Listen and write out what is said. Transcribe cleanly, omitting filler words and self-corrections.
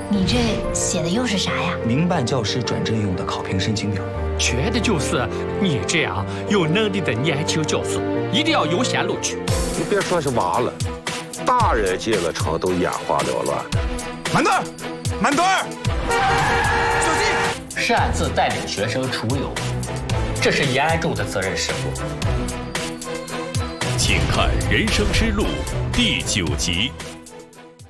你这写的又是啥呀？ 民办教师转正用的考评申请表。 缺的就是你这样有能力的年轻教师，一定要优先录取。 你别说是娃了，大人进了城都眼花缭乱的。 慢队，慢队，小心！ 擅自带领学生出游，这是严重的责任事故。 请看《人生之路》第9集。